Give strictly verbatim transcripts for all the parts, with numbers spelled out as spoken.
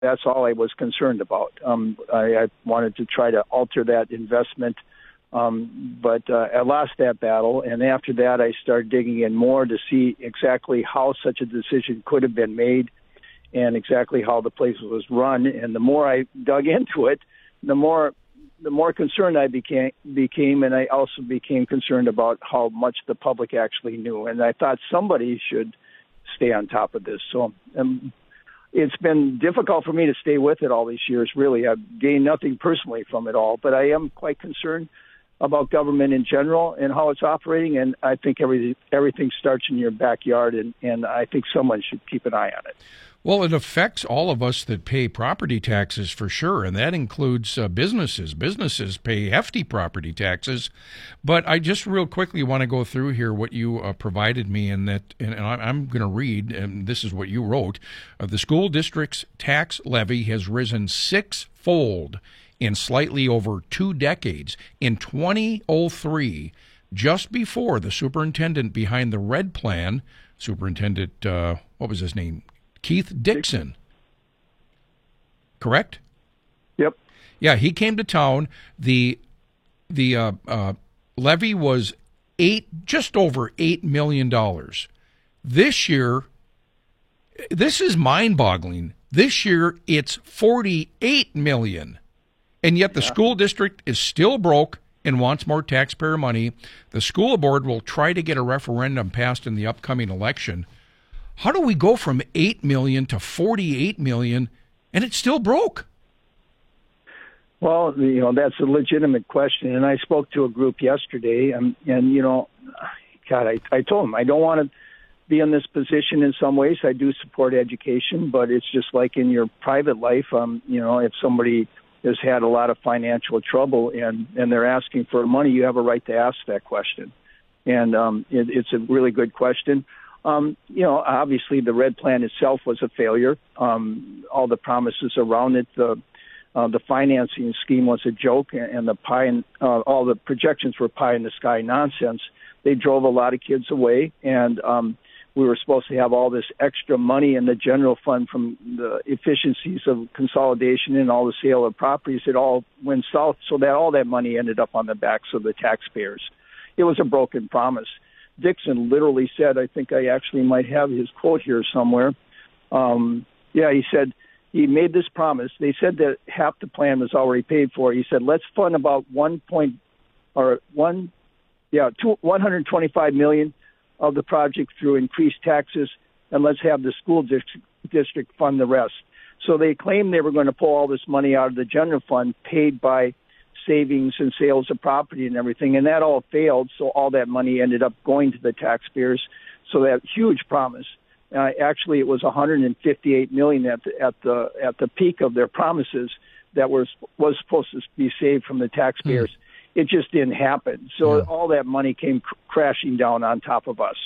that's all I was concerned about. Um, I, I wanted to try to alter that investment, um, but uh, I lost that battle. And after that, I started digging in more to see exactly how such a decision could have been made and exactly how the place was run. And the more I dug into it, the more the more concerned I became, became, and I also became concerned about how much the public actually knew. And I thought somebody should stay on top of this. So um, it's been difficult for me to stay with it all these years, really. I've gained nothing personally from it all, but I am quite concerned about government in general and how it's operating, and I think every, everything starts in your backyard, and, and I think someone should keep an eye on it. Well, it affects all of us that pay property taxes for sure, and that includes uh, businesses. Businesses pay hefty property taxes. But I just real quickly want to go through here what you uh, provided me, and that, and I'm going to read, and this is what you wrote. Uh, the school district's tax levy has risen sixfold in slightly over two decades. In twenty oh three, just before the superintendent behind the Red Plan, Superintendent, uh, what was his name? Keith Dixon, correct? Yep. Yeah, he came to town. The the uh, uh, levy was eight, just over eight million dollars. This year, this is mind-boggling. This year, it's forty-eight million, and yet the yeah. school district is still broke and wants more taxpayer money. The school board will try to get a referendum passed in the upcoming election. How do we go from eight million dollars to forty-eight million dollars and it's still broke? Well, you know, that's a legitimate question. And I spoke to a group yesterday, and, and you know, God, I, I told them I don't want to be in this position in some ways. I do support education, but it's just like in your private life, um, you know, if somebody has had a lot of financial trouble and, and they're asking for money, you have a right to ask that question. And um, it, it's a really good question. Um, you know, obviously the Red Plan itself was a failure. Um, all the promises around it, the uh, the financing scheme was a joke, and the pie in, uh, all the projections were pie in the sky nonsense. They drove a lot of kids away, and um, we were supposed to have all this extra money in the general fund from the efficiencies of consolidation and all the sale of properties. It all went south, so that all that money ended up on the backs of the taxpayers. It was a broken promise. Dixon literally said, I think I actually might have his quote here somewhere. Um, yeah, he said he made this promise. They said that half the plan was already paid for. He said, let's fund about one point or one, yeah, two, one hundred twenty-five million of the project through increased taxes, and let's have the school district, district fund the rest. So they claimed they were going to pull all this money out of the general fund paid by savings and sales of property and everything, and that all failed, so all that money ended up going to the taxpayers. So that huge promise, uh, actually it was one hundred fifty-eight million dollars at the, at the at the peak of their promises that was was supposed to be saved from the taxpayers. Hmm. It just didn't happen. So yeah. all that money came cr- crashing down on top of us.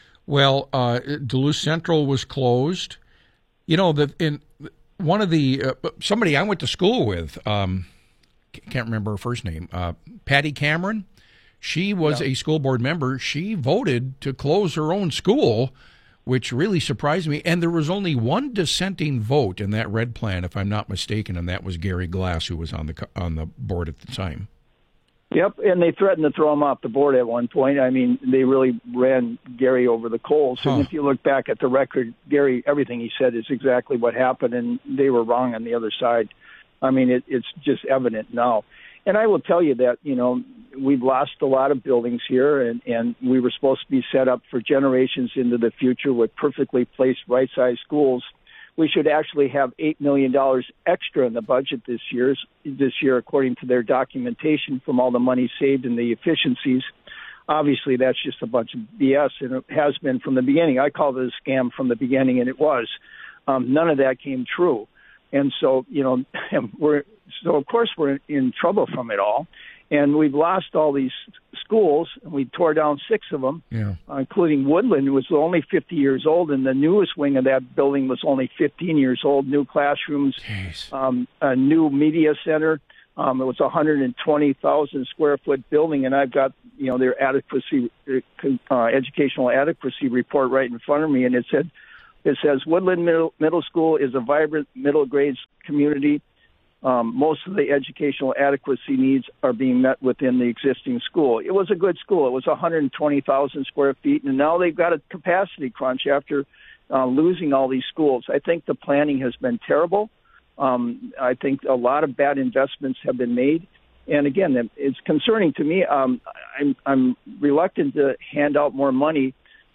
Well, uh, Duluth Central was closed. You know, the in one of the uh, somebody I went to school with. Um, can't remember her first name, uh, Patty Cameron. She was yeah. a school board member. She voted to close her own school, which really surprised me. And there was only one dissenting vote in that Red Plan, if I'm not mistaken, and that was Gary Glass, who was on the on the board at the time. Yep, and they threatened to throw him off the board at one point. I mean, they really ran Gary over the coals. Huh. And if you look back at the record, Gary, everything he said is exactly what happened, and they were wrong on the other side. I mean, it, it's just evident now. And I will tell you that, you know, we've lost a lot of buildings here, and, and we were supposed to be set up for generations into the future with perfectly placed right-sized schools. We should actually have eight million dollars extra in the budget this year, this year, according to their documentation from all the money saved and the efficiencies. Obviously, that's just a bunch of B S, and it has been from the beginning. I called it a scam from the beginning, and it was. Um, none of that came true. And so, you know, we're so of course we're in trouble from it all, and we've lost all these schools. And we tore down six of them, yeah. uh, including Woodland, was only fifty years old, and the newest wing of that building was only fifteen years old. New classrooms, um, a new media center. Um, it was a one hundred twenty thousand square foot building, and I've got you know their adequacy, uh, educational adequacy report right in front of me, and it said It says Woodland Middle, Middle School is a vibrant middle grades community. Um, most of the educational adequacy needs are being met within the existing school. It was a good school. It was one hundred twenty thousand square feet, and now they've got a capacity crunch after uh, losing all these schools. I think the planning has been terrible. Um, I think a lot of bad investments have been made. And again, it's concerning to me. Um, I'm, I'm reluctant to hand out more money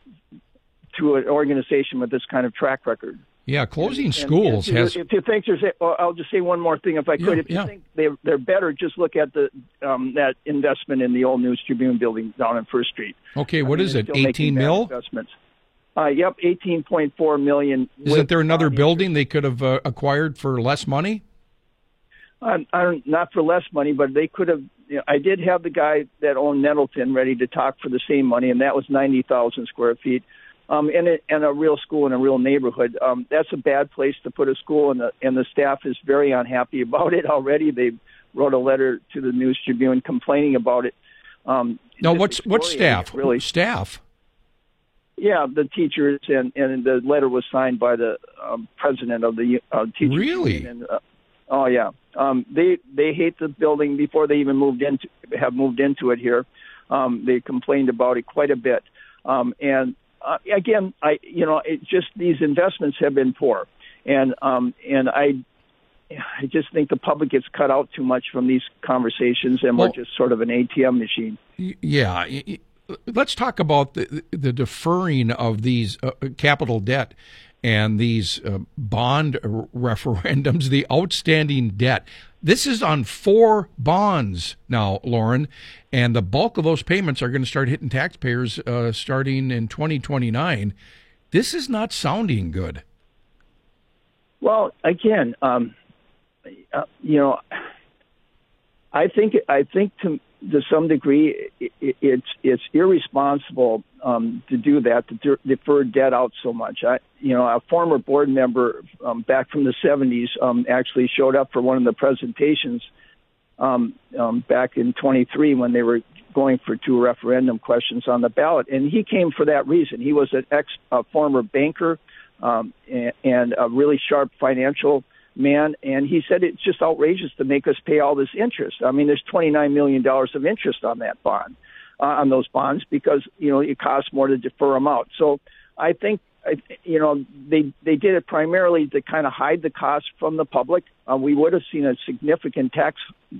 to an organization with this kind of track record. Yeah, closing and, schools and has. If you think there's, a, well, I'll just say one more thing, if I could. Yeah, if you yeah. think they're they're better, just look at the um, that investment in the old News Tribune building down on First Street. Okay, what I mean, is it? still making eighteen bad mil? Investments. Uh, yep, eighteen point four million. Isn't there another with, building they could have uh, acquired for less money? Uh, I don't, not for less money, but they could have. You know, I did have the guy that owned Nettleton ready to talk for the same money, and that was ninety thousand square feet. Um, and, it, and a real school in a real neighborhood. Um, that's a bad place to put a school, and the, and the staff is very unhappy about it already. They wrote a letter to the News Tribune complaining about it. Um, no, what's what staff? Really, staff. Yeah, the teachers, and, and the letter was signed by the um, president of the uh, teachers. Really? And, uh, oh yeah, um, they they hate the building before they even moved into have moved into it here. Um, they complained about it quite a bit, um, and. Uh, again, I you know, it just these investments have been poor, and um, and I I just think the public gets cut out too much from these conversations, and well, we're just sort of an A T M machine. Yeah, let's talk about the, the deferring of these uh, capital debt and these uh, bond referendums, the outstanding debt. This is on four bonds now, Lauren, and the bulk of those payments are going to start hitting taxpayers uh, starting in twenty twenty-nine. This is not sounding good. Well, again, um, uh, you know, I think I think to to some degree it, it, it's it's irresponsible um, to do that, to de- defer debt out so much. I, you know, a former board member um, back from the seventies um, actually showed up for one of the presentations um, um, back in twenty-three when they were going for two referendum questions on the ballot, and he came for that reason. He was an ex a former banker um, and, and a really sharp financial man, and he said it's just outrageous to make us pay all this interest. I mean, there's twenty-nine million dollars of interest on that bond, uh, on those bonds, because, you know, it costs more to defer them out. So I think, you know, they they did it primarily to kind of hide the cost from the public. Uh, we would have seen a significant tax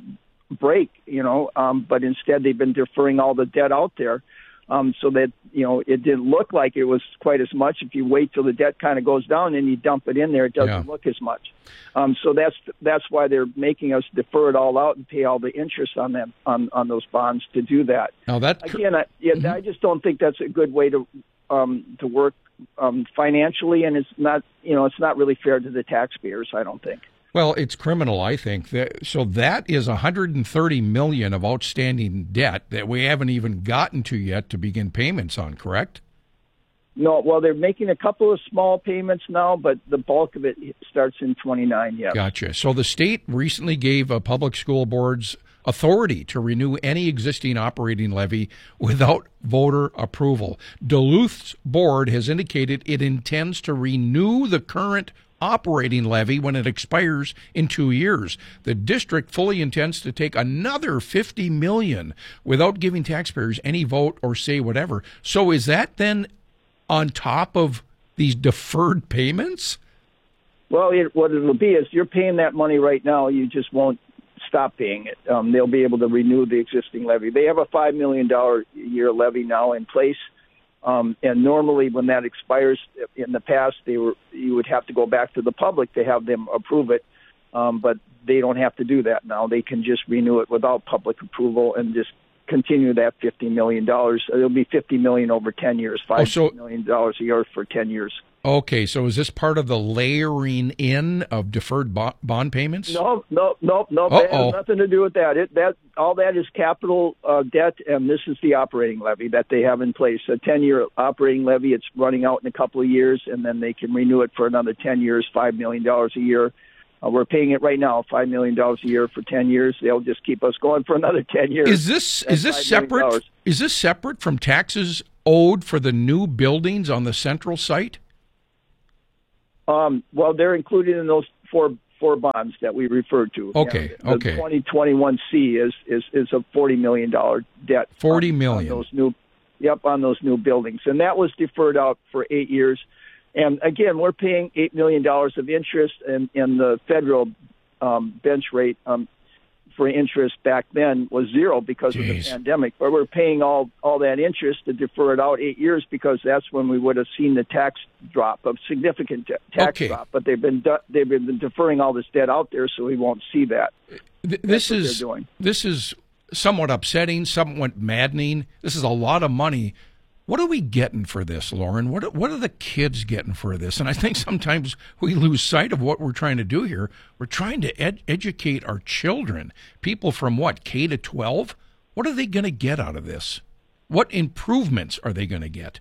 break, you know, um, but instead they've been deferring all the debt out there. Um, so that, you know, it didn't look like it was quite as much. If you wait till the debt kind of goes down and you dump it in there, it doesn't yeah. look as much. Um, so that's that's why they're making us defer it all out and pay all the interest on them on, on those bonds to do that. Now that again, I, yeah, mm-hmm. I just don't think that's a good way to um, to work um, financially, and it's not, you know, it's not really fair to the taxpayers, I don't think. Well, it's criminal, I think. That, so that is one hundred thirty million dollars of outstanding debt that we haven't even gotten to yet to begin payments on, correct? No, well, they're making a couple of small payments now, but the bulk of it starts in twenty-nine, yeah. Gotcha. So the state recently gave uh, public school boards authority to renew any existing operating levy without voter approval. Duluth's board has indicated it intends to renew the current operating levy when it expires in two years. The district fully intends to take another fifty million dollars without giving taxpayers any vote or say whatever. So is that then on top of these deferred payments? Well, it, what it'll be is you're paying that money right now. You just won't stop paying it. Um, they'll be able to renew the existing levy. They have a five million dollars a year levy now in place. Um, and normally when that expires, in the past, they were you would have to go back to the public to have them approve it. Um, but they don't have to do that now. They can just renew it without public approval and just continue that fifty million dollars. It'll be fifty million dollars over ten years, five oh, so, million dollars a year for ten years. Okay, so is this part of the layering in of deferred bo- bond payments? No, no, no, no. That has nothing to do with that. It, that all that is capital uh, debt, and this is the operating levy that they have in place. A ten-year operating levy. It's running out in a couple of years, and then they can renew it for another ten years, five million dollars a year. Uh, we're paying it right now, five million dollars a year for ten years. They'll just keep us going for another ten years. Is this is this separate? Is this separate from taxes owed for the new buildings on the central site? Um, well, they're included in those four four bonds that we referred to. Okay, yeah, the okay. twenty twenty-one C is, is, is a forty million dollars debt. Forty on, million. On those new, yep, on those new buildings, and that was deferred out for eight years. And again, we're paying eight million dollars of interest, and, and the federal um, bench rate um, for interest back then was zero because Jeez. of the pandemic. But we're paying all, all that interest to defer it out eight years because that's when we would have seen the tax drop, a significant t- tax okay. drop. But they've been du- they've been deferring all this debt out there, so we won't see that. Th- this is this is somewhat upsetting, somewhat maddening. This is a lot of money. What are we getting for this, Lauren? What are, what are the kids getting for this? And I think sometimes we lose sight of what we're trying to do here. We're trying to ed- educate our children, people from what, K to twelve? What are they going to get out of this? What improvements are they going to get?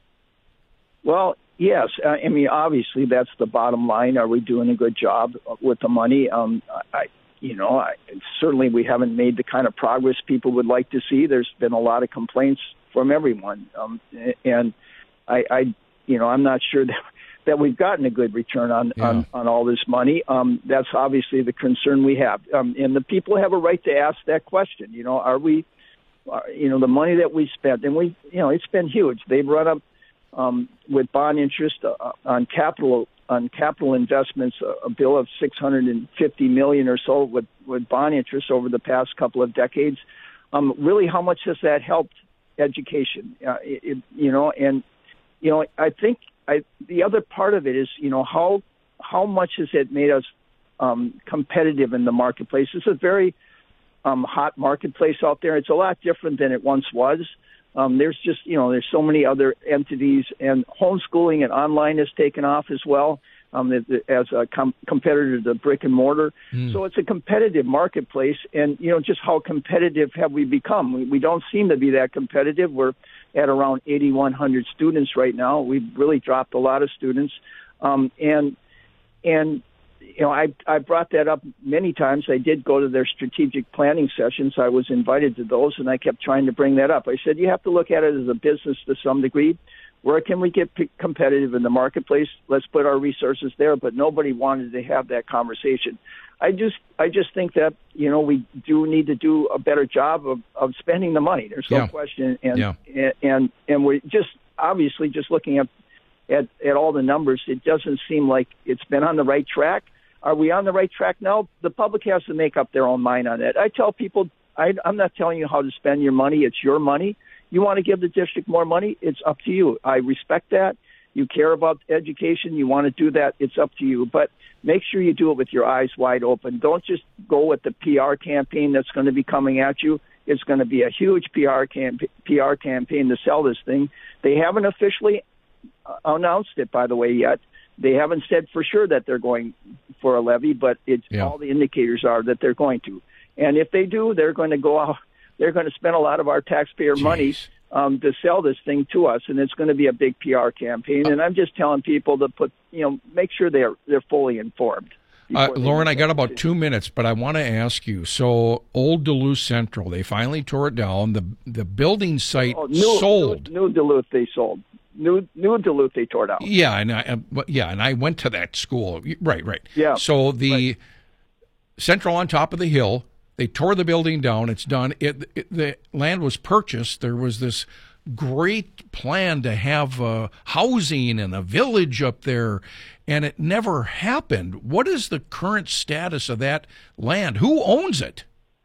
Well, yes. I mean, obviously, that's the bottom line. Are we doing a good job with the money? Um, I, you know, I, certainly we haven't made the kind of progress people would like to see. There's been a lot of complaints from everyone. Um, and I, I, you know, I'm not sure that, that we've gotten a good return on, yeah. on, on all this money. Um, that's obviously the concern we have. Um, and the people have a right to ask that question. You know, are we, uh, you know, the money that we spent, and we, you know, it's been huge. They've run up um, with bond interest uh, on capital, on capital investments, a, a bill of six hundred fifty million dollars or so with, with bond interest over the past couple of decades. Um, really, how much has that helped education, uh, it, you know, and, you know, I think I, the other part of it is, you know, how, how much has it made us um, competitive in the marketplace? It's a very um, hot marketplace out there. It's a lot different than it once was. Um, there's just, you know, there's so many other entities, and homeschooling and online has taken off as well. Um, as a com- competitor to brick and mortar. Mm. So it's a competitive marketplace. And, you know, just how competitive have we become? We, we don't seem to be that competitive. We're at around eighty-one hundred students right now. We've really dropped a lot of students. Um, and, and you know, I, I brought that up many times. I did go to their strategic planning sessions. I was invited to those, and I kept trying to bring that up. I said, you have to look at it as a business to some degree. Where can we get p- competitive in the marketplace? Let's put our resources there. But nobody wanted to have that conversation. I just, I just think that, you know, we do need to do a better job of, of spending the money. There's no yeah. question. And, yeah. and, and, and we're just obviously just looking at, at, at all the numbers. It doesn't seem like it's been on the right track. Are we on the right track now? The public has to make up their own mind on that. I tell people, I, I'm not telling you how to spend your money. It's your money. You want to give the district more money? It's up to you. I respect that. You care about education. You want to do that. It's up to you. But make sure you do it with your eyes wide open. Don't just go with the P R campaign that's going to be coming at you. It's going to be a huge P R, camp- P R campaign to sell this thing. They haven't officially announced it, by the way, yet. They haven't said for sure that they're going for a levy, but it's yeah. all the indicators are that they're going to. And if they do, they're going to go out. They're going to spend a lot of our taxpayer Jeez. money um, to sell this thing to us, and it's going to be a big P R campaign. And I'm just telling people to put, you know, make sure they're they're fully informed. Uh, Lauren, I got about two minutes, but I want to ask you. So, Old Duluth Central, they finally tore it down. The the building site oh, new, sold. New, new Duluth, they sold. New New Duluth, they tore down. Yeah, and I yeah, and I went to that school. Right, right. Yeah. So the right. Central on top of the hill. They tore the building down. It's done. It, it, the land was purchased. There was this great plan to have uh, housing and a village up there, and it never happened. What is the current status of that land? Who owns it?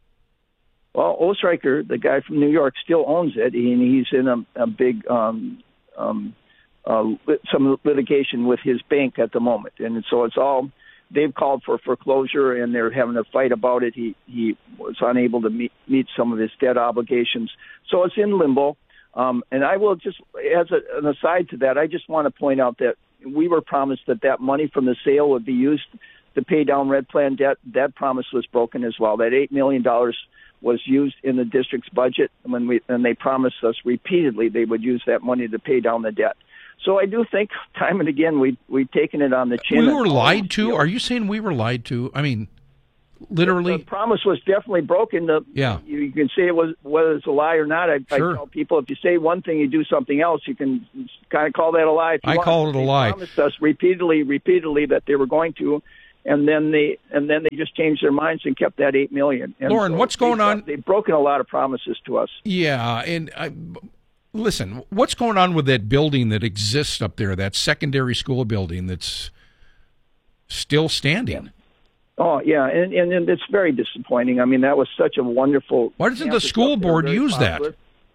Well, Ostreicher, the guy from New York, still owns it, and he's in a, a big um, um, uh, some litigation with his bank at the moment, and so it's all. They've called for foreclosure, and they're having a fight about it. He he was unable to meet, meet some of his debt obligations. So it's in limbo. Um, and I will just, as a, an aside to that, I just want to point out that we were promised that that money from the sale would be used to pay down Red Plan debt. That promise was broken as well. That eight million dollars was used in the district's budget, when we and they promised us repeatedly they would use that money to pay down the debt. So I do think time and again we we've taken it on the chin. We were lied to? Are you saying we were lied to? I mean, literally? The promise was definitely broken. The, yeah. You, you can say it was whether it's a lie or not. I, sure. I tell people if you say one thing, you do something else. You can kind of call that a lie. If you I want. call it a they lie. They promised us repeatedly, repeatedly that they were going to, and then they and then they just changed their minds and kept that eight million. And Lauren, so what's going on? They've broken a lot of promises to us. Yeah, and I, listen, what's going on with that building that exists up there? That secondary school building that's still standing. Yeah. Oh, yeah, and, and and it's very disappointing. I mean, that was such a wonderful... Why doesn't the school board use popular. that?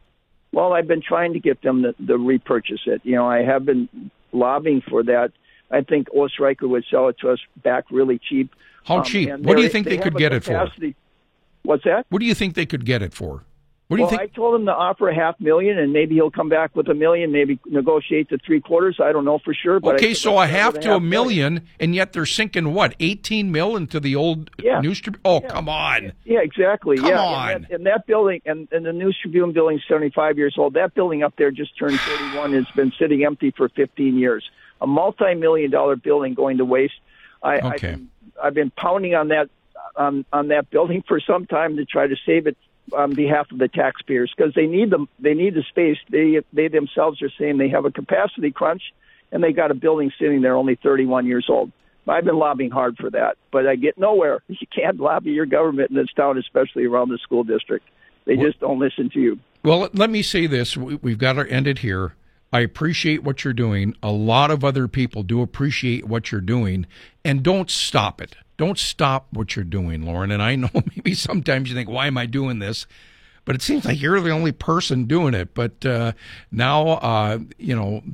Well, I've been trying to get them to, to repurchase it. You know, I have been lobbying for that. I think Ostreicher would sell it to us back really cheap. How um, cheap? What do you think they, they could get capacity. it for? What's that? What do you think they could get it for? What do well, you think? I told him to offer a half million, and maybe he'll come back with a million, maybe negotiate to three quarters. I don't know for sure. But okay, I, so a half to a million, million, and yet they're sinking, what, eighteen mil into the old yeah. News Tribune? Oh, yeah. come on. Yeah, exactly. Come yeah. on. And that, and that building, and, and the News Tribune building is seventy-five years old. That building up there just turned thirty-one. It's been sitting empty for fifteen years. A multi-million dollar building going to waste. I, okay. I've, been, I've been pounding on that on, on that building for some time to try to save it on behalf of the taxpayers, because they need them. They need the space. They they themselves are saying they have a capacity crunch, and they got a building sitting there only thirty-one years old. I've been lobbying hard for that, but I get nowhere. You can't lobby your government in this town, especially around the school district. They just don't listen to you. Well, let me say this. We've got to end it here. I appreciate what you're doing. A lot of other people do appreciate what you're doing, and don't stop it. Don't stop what you're doing, Lauren. And I know maybe sometimes you think, why am I doing this? But it seems like you're the only person doing it. But uh, now, uh, you know,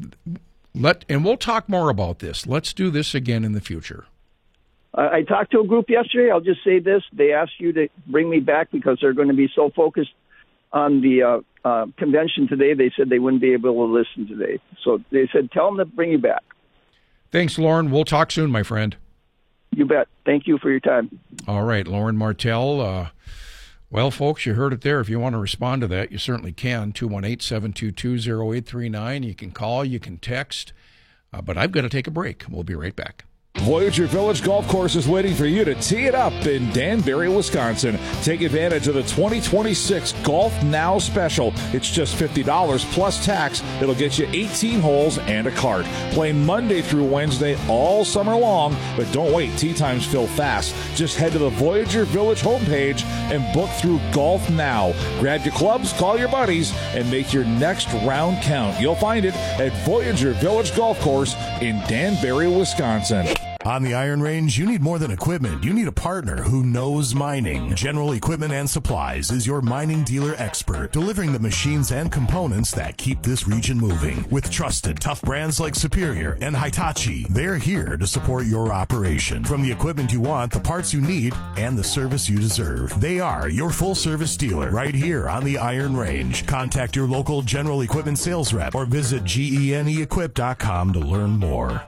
let and we'll talk more about this. Let's do this again in the future. I, I talked to a group yesterday. I'll just say this. They asked you to bring me back because they're going to be so focused on the uh, uh, convention today. They said they wouldn't be able to listen today. So they said, tell them to bring you back. Thanks, Lauren. We'll talk soon, my friend. You bet. Thank you for your time. All right, Lauren Martell. Uh, well, folks, you heard it there. If you want to respond to that, you certainly can. two one eight, seven two two, zero eight three nine. You can call, you can text. Uh, but I've got to take a break. We'll be right back. Voyager Village Golf Course is waiting for you to tee it up in Danbury, Wisconsin. Take advantage of the twenty twenty-six Golf Now special. It's just fifty dollars plus tax. It'll get you eighteen holes and a cart. Play Monday through Wednesday all summer long, but don't wait. Tee times fill fast. Just head to the Voyager Village homepage and book through Golf Now. Grab your clubs, call your buddies, and make your next round count. You'll find it at Voyager Village Golf Course in Danbury, Wisconsin. On the Iron Range, you need more than equipment. You need a partner who knows mining. General Equipment and Supplies is your mining dealer expert, delivering the machines and components that keep this region moving. With trusted, tough brands like Superior and Hitachi, they're here to support your operation. From the equipment you want, the parts you need, and the service you deserve. They are your full-service dealer right here on the Iron Range. Contact your local General Equipment sales rep or visit G E N E equip dot com to learn more.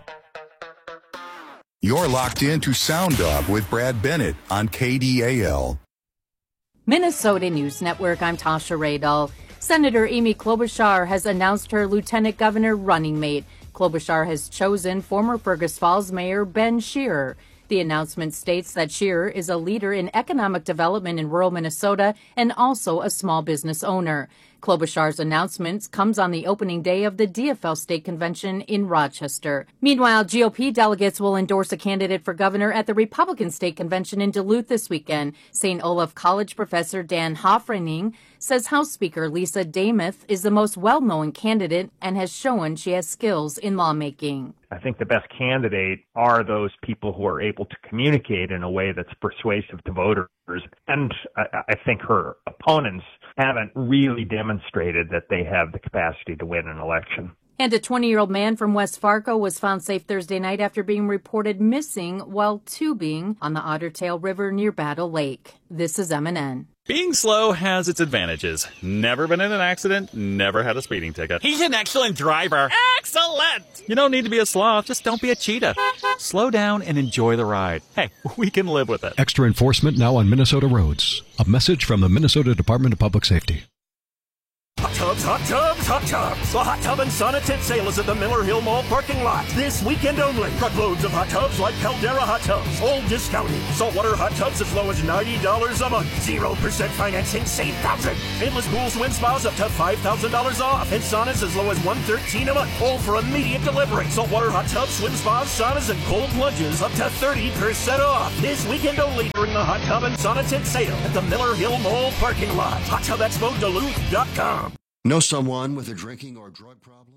You're locked into Sound Dog with Brad Bennett on K D A L. Minnesota News Network, I'm Tasha Radel. Senator Amy Klobuchar has announced her lieutenant governor running mate. Klobuchar has chosen former Fergus Falls Mayor Ben Shearer. The announcement states that Shearer is a leader in economic development in rural Minnesota and also a small business owner. Klobuchar's announcement comes on the opening day of the D F L State Convention in Rochester. Meanwhile, G O P delegates will endorse a candidate for governor at the Republican State Convention in Duluth this weekend. Saint Olaf College professor Dan Hoffrening says House Speaker Lisa Damuth is the most well-known candidate and has shown she has skills in lawmaking. I think the best candidate are those people who are able to communicate in a way that's persuasive to voters. And I, I think her opponents haven't really demonstrated that they have the capacity to win an election. And a twenty-year-old man from West Fargo was found safe Thursday night after being reported missing while tubing on the Otter Tail River near Battle Lake. This is M N N. Being slow has its advantages. Never been in an accident, never had a speeding ticket. He's an excellent driver. Excellent! You don't need to be a sloth, just don't be a cheetah. Slow down and enjoy the ride. Hey, we can live with it. Extra enforcement now on Minnesota roads. A message from the Minnesota Department of Public Safety. tubs, hot tubs, hot tubs. The Hot Tub and Sauna Tent Sale is at the Miller Hill Mall parking lot. This weekend only. Truckloads of hot tubs like Caldera Hot Tubs. All discounted. Saltwater hot tubs as low as ninety dollars a month. zero percent financing, save thousands. Endless pools, wind spas up to five thousand dollars off. And saunas as low as one hundred thirteen dollars a month. All for immediate delivery. Saltwater hot tubs, swim spas, saunas, and cold plunges up to thirty percent off. This weekend only during the Hot Tub and Sauna Tent Sale at the Miller Hill Mall parking lot. hot tub expo duluth dot com. Know someone with a drinking or drug problem?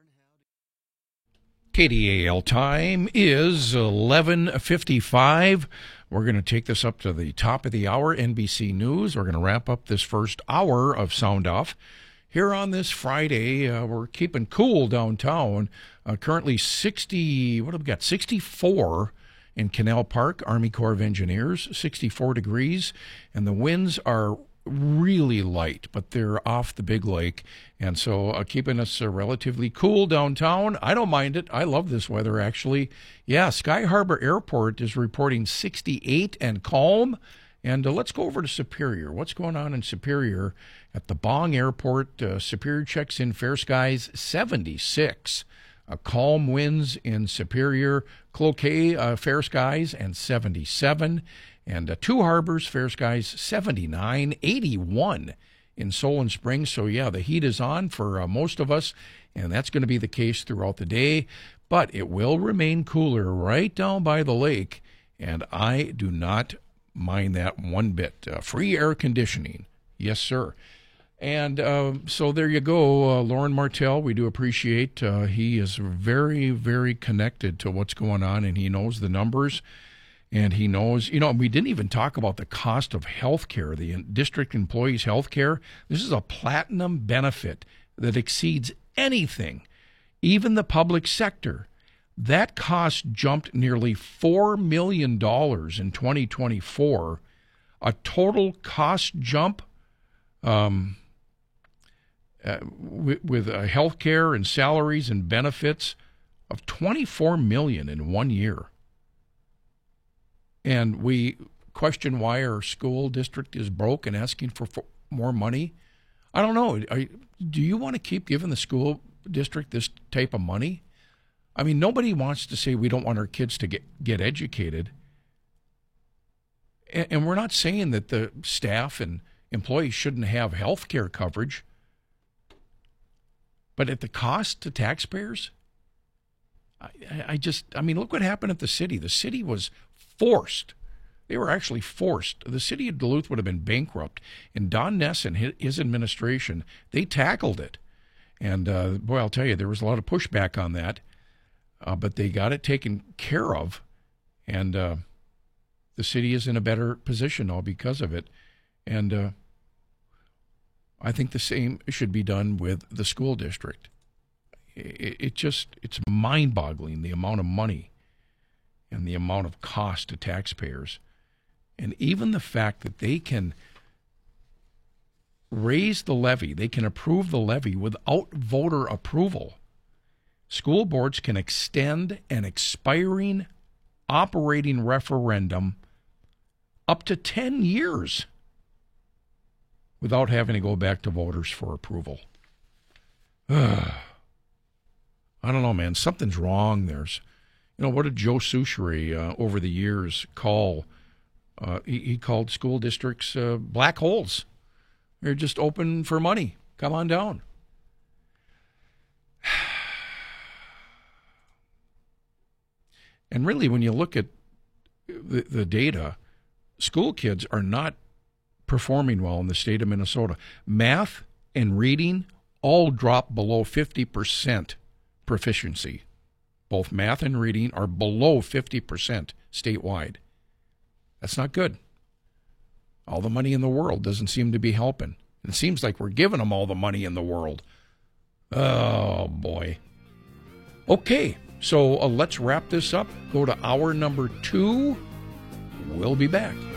K D A L time is eleven fifty-five. We're going to take this up to the top of the hour, N B C News. We're going to wrap up this first hour of Sound Off. Here on this Friday, uh, we're keeping cool downtown. Uh, currently sixty, what have we got? sixty-four in Canal Park, Army Corps of Engineers, sixty-four degrees, and the winds are really light, but they're off the big lake, and so uh, keeping us uh, relatively cool downtown. I don't mind it. I love this weather, actually. Yeah, Sky Harbor Airport is reporting sixty-eight and calm, and uh, let's go over to Superior. What's going on in Superior at the Bong Airport? Uh, Superior checks in fair skies seventy-six. Uh, calm winds in Superior. Cloquet, uh, fair skies, and seventy-seven. And uh, Two Harbors, fair skies, seventy-nine, eighty-one in Solon Springs. So, yeah, the heat is on for uh, most of us, and that's going to be the case throughout the day. But it will remain cooler right down by the lake, and I do not mind that one bit. Uh, free air conditioning. Yes, sir. And uh, so there you go, uh, Lauren Martell. We do appreciate. Uh, he is very, very connected to what's going on, and he knows the numbers. And he knows, you know, we didn't even talk about the cost of health care, the district employees' health care. This is a platinum benefit that exceeds anything, even the public sector. That cost jumped nearly four million dollars in twenty twenty-four, a total cost jump um, uh, with, with uh, health care and salaries and benefits of twenty-four million dollars in one year. And we question why our school district is broke and asking for, for more money. I don't know. Are, do you want to keep giving the school district this type of money? I mean, nobody wants to say we don't want our kids to get, get educated. And, and we're not saying that the staff and employees shouldn't have health care coverage. But at the cost to taxpayers? I, I just, I mean, look what happened at the city. The city was forced. They were actually forced. The city of Duluth would have been bankrupt. And Don Ness and his administration, they tackled it. And, uh, boy, I'll tell you, there was a lot of pushback on that. Uh, but they got it taken care of. And uh, the city is in a better position now because of it. And uh, I think the same should be done with the school district. It, it just, it's mind-boggling, the amount of money and the amount of cost to taxpayers. And even the fact that they can raise the levy, they can approve the levy without voter approval. School boards can extend an expiring operating referendum up to ten years without having to go back to voters for approval. I don't know, man. Something's wrong. There's You know, what did Joe Soucheray uh, over the years call? Uh, he, he called school districts uh, black holes. They're just open for money. Come on down. And really, when you look at the, the data, school kids are not performing well in the state of Minnesota. Math and reading all drop below fifty percent proficiency. Both math and reading are below fifty percent statewide. That's not good. All the money in the world doesn't seem to be helping. It seems like we're giving them all the money in the world. Oh, boy. Okay, so uh, let's wrap this up. Go to hour number two. We'll be back.